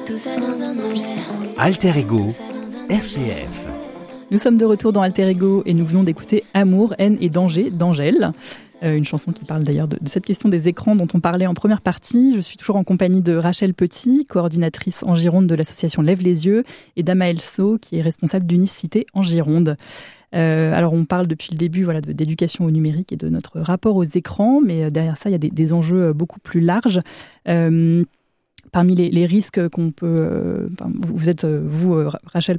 Tout ça dans un objet. Alter Ego, RCF. Nous sommes de retour dans Alter Ego et nous venons d'écouter Amour, haine et danger d'Angèle. Une chanson qui parle d'ailleurs de cette question des écrans dont on parlait en première partie. Je suis toujours en compagnie de Rachel Petit, coordinatrice en Gironde de l'association Lève les yeux, et d'Amaël So, qui est responsable d'Unicité en Gironde. Alors on parle depuis le début d'éducation au numérique et de notre rapport aux écrans, mais derrière ça il y a des enjeux beaucoup plus larges. Parmi les risques qu'on peut... vous êtes, Rachel,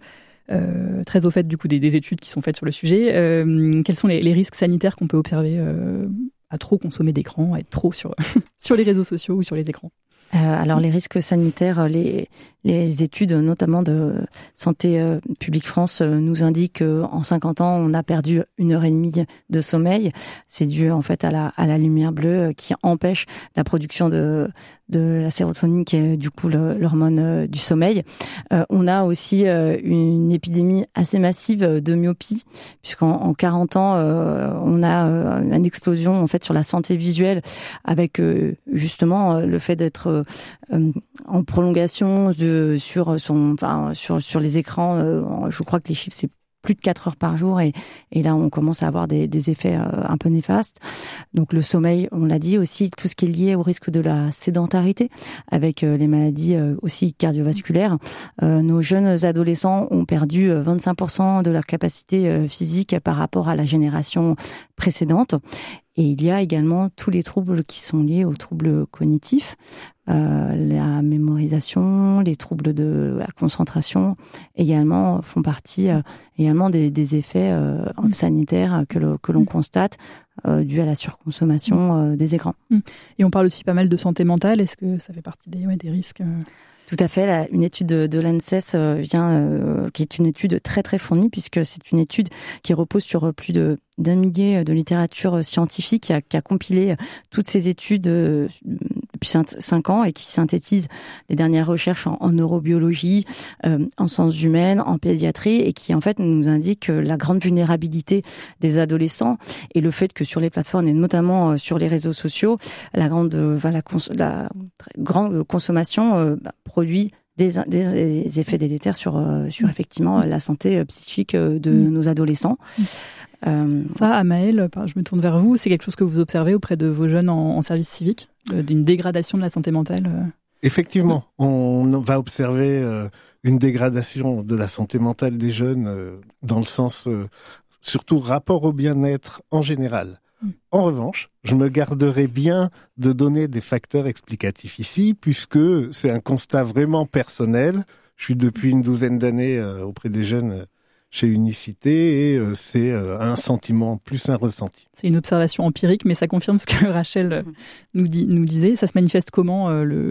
très au fait du coup des études qui sont faites sur le sujet. Quels sont les risques sanitaires qu'on peut observer à trop consommer d'écran, à être trop sur les réseaux sociaux ou sur les écrans? Alors les risques sanitaires, les études notamment de Santé publique France nous indiquent qu'en 50 ans, on a perdu 1h30 de sommeil. C'est dû en fait à la lumière bleue qui empêche la production de la sérotonine qui est du coup l'hormone du sommeil. On a aussi une épidémie assez massive de myopie, puisqu'en 40 ans, on a une explosion en fait sur la santé visuelle avec justement le fait d'être en prolongation sur les écrans. Je crois que les chiffres, c'est plus de 4 heures par jour et là on commence à avoir des effets un peu néfastes. Donc le sommeil, on l'a dit, aussi tout ce qui est lié au risque de la sédentarité avec les maladies aussi cardiovasculaires. Nos jeunes adolescents ont perdu 25% de leur capacité physique par rapport à la génération précédente. Et il y a également tous les troubles qui sont liés aux troubles cognitifs, la mémorisation, les troubles de la concentration également font partie également des effets sanitaires que l'on constate dus à la surconsommation des écrans. Et on parle aussi pas mal de santé mentale. Est-ce que ça fait partie des risques Tout à fait. Une étude de l'ANSES qui est une étude très très fournie, puisque c'est une étude qui repose sur plus d'un millier de littérature scientifique qui a compilé toutes ces études depuis 5 ans et qui synthétise les dernières recherches en neurobiologie, en sciences humaines, en pédiatrie, et qui en fait nous indique la grande vulnérabilité des adolescents et le fait que sur les plateformes et notamment sur les réseaux sociaux, la très grande consommation produit des effets délétères sur effectivement la santé psychique de nos adolescents. Ça, Amaël, je me tourne vers vous, c'est quelque chose que vous observez auprès de vos jeunes en service civique, d'une dégradation de la santé mentale? Effectivement, on va observer une dégradation de la santé mentale des jeunes dans le sens, surtout rapport au bien-être en général. En revanche, je me garderai bien de donner des facteurs explicatifs ici, puisque c'est un constat vraiment personnel. Je suis depuis une douzaine d'années auprès des jeunes chez Unicité et c'est un sentiment plus un ressenti. C'est une observation empirique, mais ça confirme ce que Rachel nous disait. Ça se manifeste comment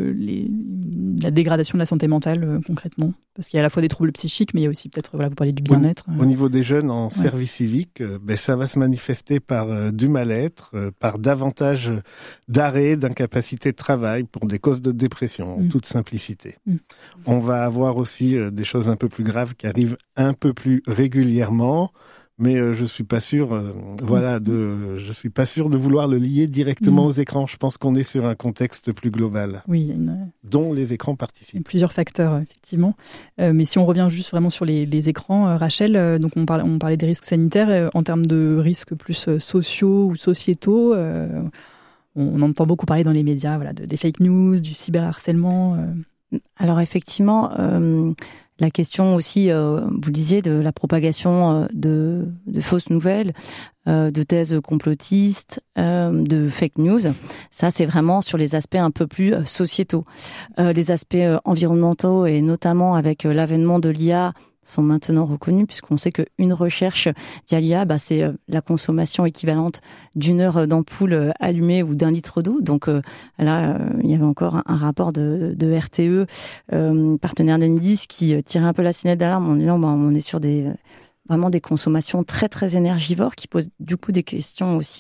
la dégradation de la santé mentale concrètement? Parce qu'il y a à la fois des troubles psychiques, mais il y a aussi peut-être, vous parlez du bien-être. Au niveau des jeunes en service civique, ça va se manifester par du mal-être, par davantage d'arrêt, d'incapacité de travail pour des causes de dépression, en toute simplicité. On va avoir aussi des choses un peu plus graves qui arrivent un peu plus régulièrement, mais je suis pas sûr, je suis pas sûr de vouloir le lier directement aux écrans. Je pense qu'on est sur un contexte plus global, dont les écrans participent. Il y a plusieurs facteurs, effectivement. Mais si on revient juste vraiment sur les écrans, Rachel, donc on parlait des risques sanitaires en termes de risques plus sociaux ou sociétaux. On entend beaucoup parler dans les médias, des fake news, du cyberharcèlement. Alors effectivement. La question aussi, vous le disiez, de la propagation de fausses nouvelles, de thèses complotistes, de fake news. Ça, c'est vraiment sur les aspects un peu plus sociétaux. Les aspects environnementaux et notamment avec l'avènement de l'IA sont maintenant reconnus, puisqu'on sait qu'une recherche via l'IA, c'est la consommation équivalente d'1 heure d'ampoule allumée ou d'1 litre d'eau. Donc là, il y avait encore un rapport de RTE, partenaire d'Enedis, qui tirait un peu la sonnette d'alarme en disant on est sur vraiment des consommations très très énergivores qui posent du coup des questions aussi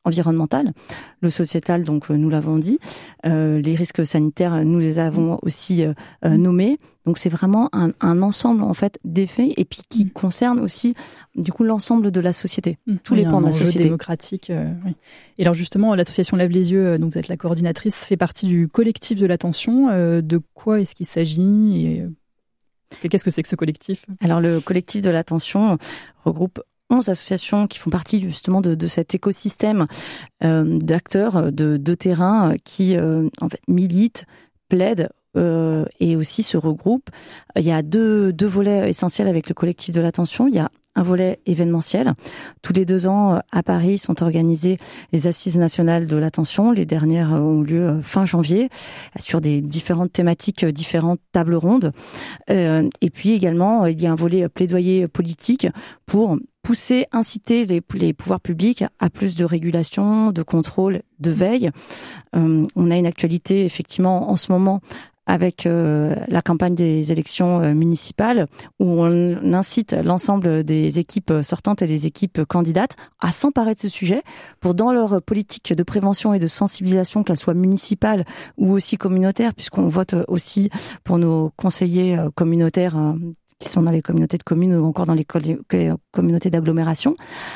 environnemental, le sociétal, donc nous l'avons dit, les risques sanitaires, nous les avons aussi nommés. Donc c'est vraiment un ensemble en fait d'effets et puis qui concerne aussi du coup l'ensemble de la société, tous les pans de la société. Démocratique. Oui. Et alors justement, l'association Lève les yeux, donc vous êtes la coordinatrice, fait partie du collectif de l'attention. De quoi est-ce qu'il s'agit et qu'est-ce que c'est que ce collectif ? Alors le collectif de l'attention regroupe 11 associations qui font partie justement de cet écosystème d'acteurs de terrain qui en fait militent, plaident et aussi se regroupent. Il y a deux volets essentiels avec le collectif de l'attention. Il y a un volet événementiel. Tous les 2 ans, à Paris, sont organisées les Assises nationales de l'attention. Les dernières ont lieu fin janvier, sur des différentes thématiques, différentes tables rondes. Et puis également, il y a un volet plaidoyer politique pour pousser, inciter les pouvoirs publics à plus de régulation, de contrôle, de veille. On a une actualité, effectivement, en ce moment, avec la campagne des élections municipales, où on incite l'ensemble des équipes sortantes et des équipes candidates à s'emparer de ce sujet pour, dans leur politique de prévention et de sensibilisation, qu'elle soit municipale ou aussi communautaire, puisqu'on vote aussi pour nos conseillers communautaires qui sont dans les communautés de communes ou encore dans les communautés d'agglomération,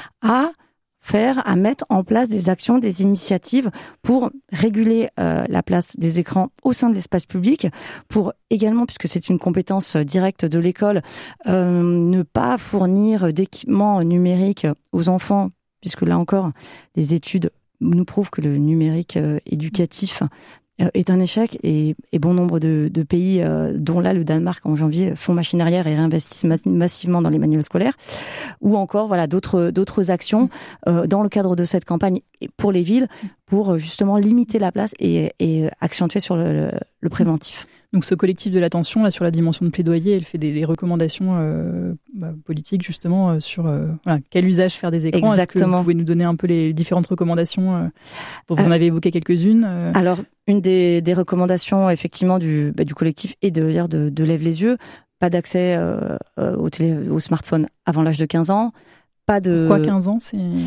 à mettre en place des actions, des initiatives pour réguler la place des écrans au sein de l'espace public, pour également, puisque c'est une compétence directe de l'école, ne pas fournir d'équipements numériques aux enfants, puisque là encore, les études nous prouvent que le numérique éducatif est un échec et bon nombre de pays, dont là le Danemark en janvier, font machine arrière et réinvestissent massivement dans les manuels scolaires, ou encore voilà d'autres actions dans le cadre de cette campagne pour les villes pour justement limiter la place et accentuer sur le préventif. Donc ce collectif de l'attention, là, sur la dimension de plaidoyer, elle fait des recommandations politiques justement sur quel usage faire des écrans. Exactement. Est-ce que vous pouvez nous donner un peu les différentes recommandations Vous en avez évoqué quelques-unes. Alors, une des recommandations effectivement du collectif et de Lève les yeux, pas d'accès au smartphone avant l'âge de 15 ans. Pourquoi 15 ans,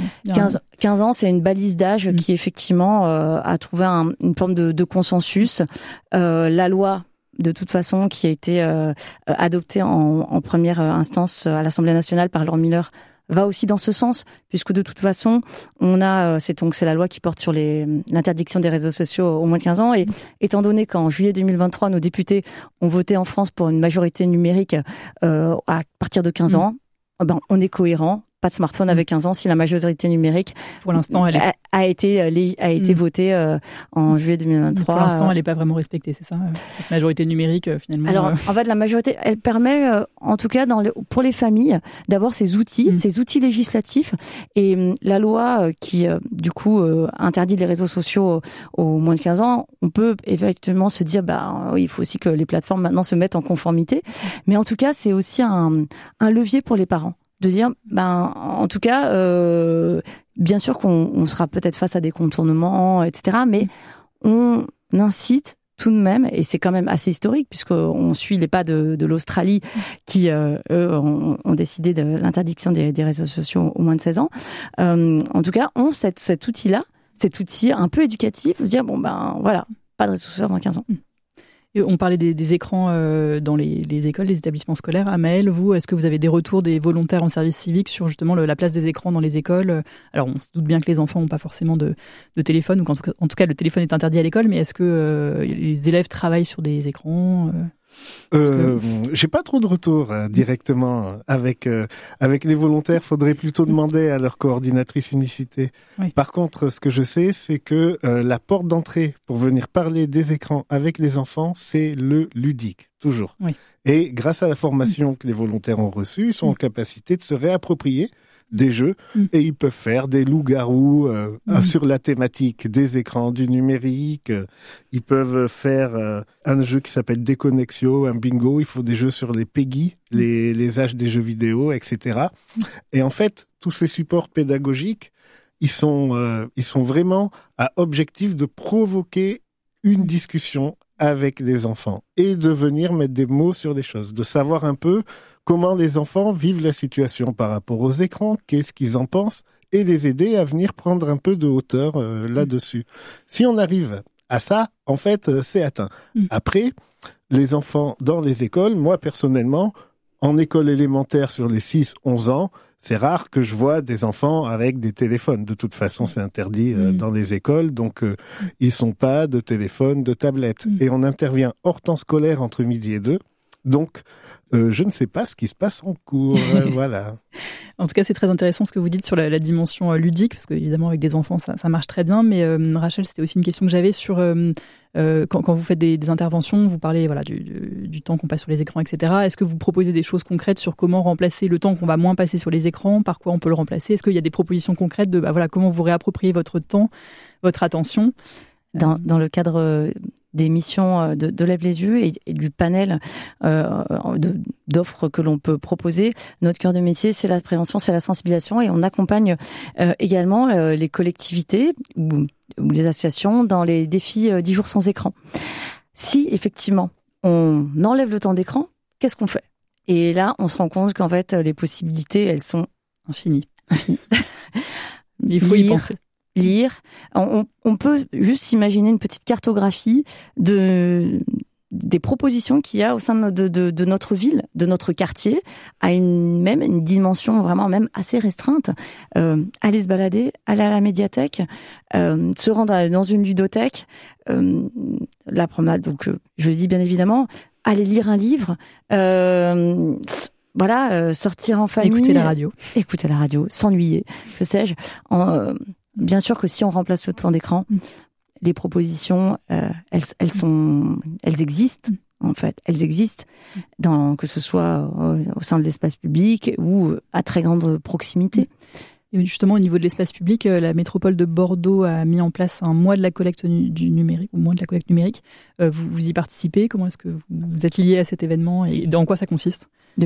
15 ans, c'est une balise d'âge qui effectivement a trouvé une forme de consensus. La loi, de toute façon, qui a été adoptée en première instance à l'Assemblée nationale par Laure Miller, va aussi dans ce sens, puisque de toute façon, c'est la loi qui porte sur l'interdiction des réseaux sociaux au moins de 15 ans. Et étant donné qu'en juillet 2023, nos députés ont voté en France pour une majorité numérique à partir de 15 ans, on est cohérent. Pas de smartphone avec 15 ans si la majorité numérique pour l'instant elle a été votée en juillet 2023. Pour l'instant elle n'est pas vraiment respectée, c'est ça, cette majorité numérique finalement. Alors en fait la majorité elle permet en tout cas pour les familles d'avoir ces outils législatifs, et la loi qui du coup interdit les réseaux sociaux aux moins de 15 ans, on peut éventuellement se dire il faut aussi que les plateformes maintenant se mettent en conformité, mais en tout cas c'est aussi un levier pour les parents. De dire, en tout cas, bien sûr qu'on sera peut-être face à des contournements, etc., mais on incite tout de même, et c'est quand même assez historique, puisqu'on suit les pas de l'Australie, qui, eux, ont décidé de l'interdiction des réseaux sociaux aux moins de 16 ans. En tout cas, ont cet outil-là, cet outil un peu éducatif, de dire, voilà, pas de réseaux sociaux avant 15 ans. Et on parlait des écrans dans les écoles, les établissements scolaires. Amael, vous, est-ce que vous avez des retours des volontaires en service civique sur justement la place des écrans dans les écoles ? Alors, on se doute bien que les enfants n'ont pas forcément de téléphone, ou qu'en tout cas, le téléphone est interdit à l'école, mais est-ce que les élèves travaillent sur des écrans J'ai pas trop de retours directement avec les volontaires. Faudrait plutôt demander à leur coordinatrice unicité. Oui. Par contre, ce que je sais, c'est que la porte d'entrée pour venir parler des écrans avec les enfants, c'est le ludique, toujours. Oui. Et grâce à la formation que les volontaires ont reçue, ils sont en capacité de se réapproprier des jeux, et ils peuvent faire des loups-garous sur la thématique des écrans, du numérique. Ils peuvent faire un jeu qui s'appelle Déconnexio, un bingo. Il faut des jeux sur les PEGI, les âges des jeux vidéo, etc. Et en fait, tous ces supports pédagogiques, ils sont vraiment à objectif de provoquer une discussion avec les enfants et de venir mettre des mots sur des choses, de savoir un peu comment les enfants vivent la situation par rapport aux écrans, qu'est-ce qu'ils en pensent et les aider à venir prendre un peu de hauteur là-dessus. Si on arrive à ça, en fait, c'est atteint. Après, les enfants dans les écoles, moi personnellement, en école élémentaire sur les 6-11 ans, c'est rare que je vois des enfants avec des téléphones. De toute façon, c'est interdit dans les écoles, donc ils sont pas de téléphone, de tablette. Et on intervient hors temps scolaire entre midi et 2. Donc, je ne sais pas ce qui se passe en cours. Voilà. En tout cas, c'est très intéressant ce que vous dites sur la dimension ludique, parce qu'évidemment, avec des enfants, ça marche très bien. Mais Rachel, c'était aussi une question que j'avais sur quand vous faites des interventions, vous parlez du temps qu'on passe sur les écrans, etc. Est-ce que vous proposez des choses concrètes sur comment remplacer le temps qu'on va moins passer sur les écrans, par quoi on peut le remplacer? Est-ce qu'il y a des propositions concrètes de comment vous réappropriez votre temps, votre attention? Dans le cadre des missions de Lève les yeux et du panel d'offres que l'on peut proposer, notre cœur de métier, c'est la prévention, c'est la sensibilisation, et on accompagne également les collectivités ou les associations dans les défis 10 jours sans écran. Si effectivement on enlève le temps d'écran, qu'est-ce qu'on fait? Et là, on se rend compte qu'en fait, les possibilités, elles sont infinies. Il faut y penser. Lire. On peut juste s'imaginer une petite cartographie des propositions qu'il y a au sein de notre ville, de notre quartier, à même une dimension vraiment même assez restreinte. Aller se balader, aller à la médiathèque, se rendre dans une ludothèque, la promenade, donc je le dis bien évidemment, aller lire un livre, sortir en famille. Écouter la radio, s'ennuyer, que sais-je. Bien sûr que si on remplace le temps d'écran, les propositions, elles existent, en fait. Elles existent, que ce soit au sein de l'espace public ou à très grande proximité. Et justement, au niveau de l'espace public, la métropole de Bordeaux a mis en place un mois de la collecte du numérique, ou mois de la collecte numérique. Vous y participez? Comment est-ce que vous êtes lié à cet événement et en quoi ça consiste?